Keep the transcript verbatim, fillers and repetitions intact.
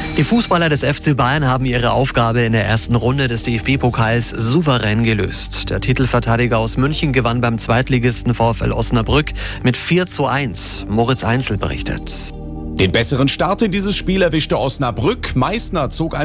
Die Fußballer des F C Bayern haben ihre Aufgabe in der ersten Runde des D F B-Pokals souverän gelöst. Der Titelverteidiger aus München gewann beim Zweitligisten VfL Osnabrück mit vier zu eins. Moritz Einzel berichtet. Den besseren Start in dieses Spiel erwischte Osnabrück. Meißner zog ein